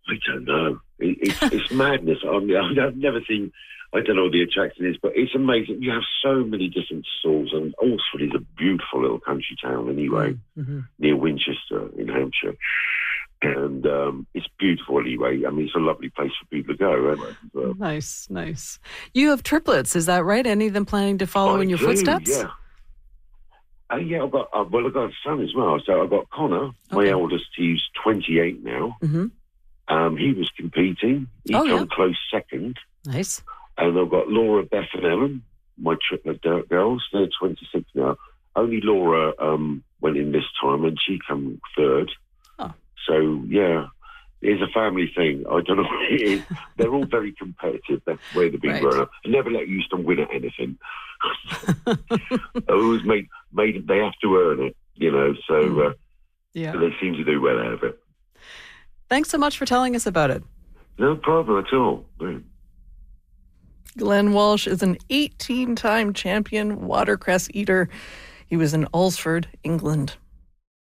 I don't know. It's madness. I've never seen. I don't know what the attraction is, but it's amazing. You have so many different stalls, and Alresford is a beautiful little country town anyway, near Winchester in Hampshire. And it's beautiful anyway. I mean, it's a lovely place for people to go, right? Well, Nice. You have triplets, is that right? Any of them planning to follow in your footsteps? Yeah. I've got a son as well. So I've got Connor, my eldest. He's 28 now. He was competing. He came close second. Nice. And I've got Laura, Beth, and Ellen, my triplet girls. They're 26 now. Only Laura went in this time, and she came third. Oh. So, yeah, it's a family thing. I don't know what it is. They're all very competitive. That's the way they've been growing up. I never let Euston win at anything. I always made they have to earn it, you know, so they seem to do well out of it. Thanks so much for telling us about it. No problem at all. Glenn Walsh is an 18-time champion watercress eater. He was in Alresford, England.